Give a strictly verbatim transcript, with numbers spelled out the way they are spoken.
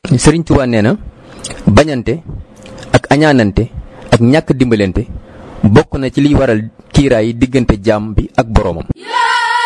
Sëriñ Tuubaa nee na bañante ak añaanante ak ñàkk dimbalante bokk na ci liy waral kiiraay diggante jaam bi ak boroomam.